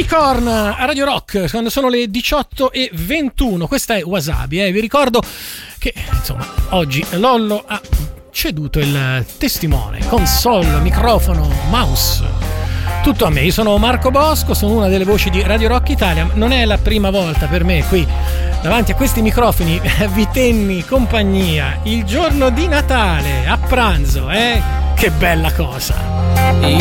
Korn a Radio Rock quando sono le 18:21. Questa è Wasabi, vi ricordo che insomma oggi Lollo ha ceduto il testimone, console, microfono, mouse, tutto a me. Io sono Marco Bosco, sono una delle voci di Radio Rock Italia. Non è la prima volta per me qui davanti a questi microfoni. Vi tenni compagnia il giorno di Natale a pranzo, che bella cosa.